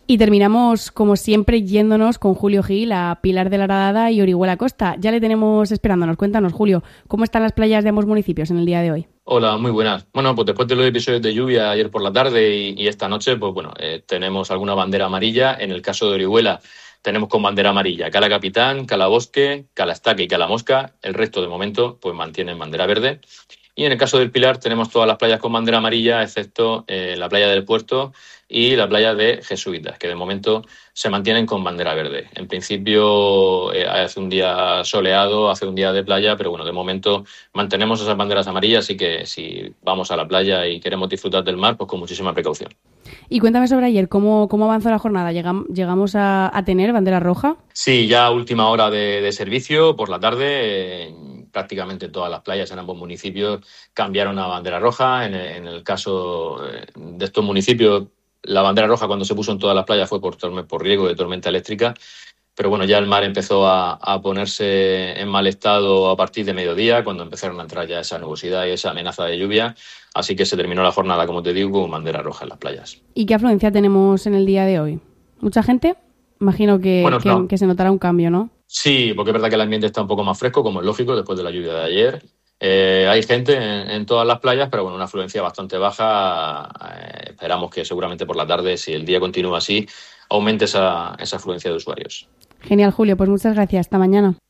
Y terminamos, como siempre, yéndonos con Julio Gil a Pilar de la Horadada y Orihuela Costa. Ya le tenemos esperándonos. Cuéntanos, Julio, ¿cómo están las playas de ambos municipios en el día de hoy? Hola, muy buenas. Bueno, pues después de los episodios de lluvia ayer por la tarde y esta noche, pues bueno, tenemos alguna bandera amarilla. En el caso de Orihuela tenemos con bandera amarilla Cala Capitán, Cala Bosque, Cala Estaque y Cala Mosca. El resto, de momento, pues mantienen bandera verde. Y en el caso del Pilar tenemos todas las playas con bandera amarilla, excepto la playa del Puerto y la playa de Jesuitas, que de momento se mantienen con bandera verde. En principio hace un día soleado, hace un día de playa, pero bueno, de momento mantenemos esas banderas amarillas, así que si vamos a la playa y queremos disfrutar del mar, pues con muchísima precaución. Y cuéntame sobre ayer, ¿cómo avanzó la jornada? ¿Llegamos a tener bandera roja? Sí, ya última hora de servicio por la tarde. Prácticamente todas las playas en ambos municipios cambiaron a bandera roja. En el caso de estos municipios, la bandera roja cuando se puso en todas las playas fue por riesgo de tormenta eléctrica. Pero bueno, ya el mar empezó a ponerse en mal estado a partir de mediodía, cuando empezaron a entrar ya esa nubosidad y esa amenaza de lluvia. Así que se terminó la jornada, como te digo, con bandera roja en las playas. ¿Y qué afluencia tenemos en el día de hoy? ¿Mucha gente? Imagino que se notará un cambio, ¿no? Sí, porque es verdad que el ambiente está un poco más fresco, como es lógico, después de la lluvia de ayer. Hay gente en todas las playas, pero bueno, una afluencia bastante baja. Esperamos que seguramente por la tarde, si el día continúa así, aumente esa afluencia de usuarios. Genial, Julio. Pues muchas gracias. Hasta mañana.